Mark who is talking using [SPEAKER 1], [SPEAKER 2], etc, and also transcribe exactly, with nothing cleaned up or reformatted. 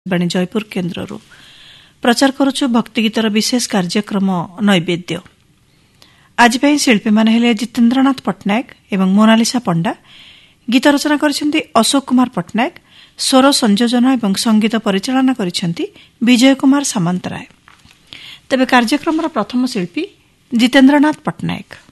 [SPEAKER 1] ବାଣୀ ଜୟପୁର କେନ୍ଦ୍ରରୁ ପ୍ରଚାର କରୁଛୁ ଭକ୍ତିଗୀତର ବିଶେଷ କାର୍ଯ୍ୟକ୍ରମ ନୈବେଦ୍ୟ। ଆଜି ପାଇଁ ଶିଳ୍ପୀମାନେ ହେଲେ ଜିତେନ୍ଦ୍ରନାଥ ପଟ୍ଟନାୟକ ଏବଂ ମୋନାଲିସା ପଣ୍ଡା। ଗୀତ ରଚନା କରିଛନ୍ତି ଅଶୋକ କୁମାର ପଟ୍ଟନାୟକ, ସ୍ୱର ସଂଯୋଜନ ଏବଂ ସଙ୍ଗୀତ ପରିଚାଳନା କରିଛନ୍ତି ବିଜୟ କୁମାର ସାମନ୍ତରାୟ। ତେବେ କାର୍ଯ୍ୟକ୍ରମର ପ୍ରଥମ ଶିଳ୍ପୀ ଜିତେନ୍ଦ୍ରନାଥ ପଟ୍ଟନାୟକ।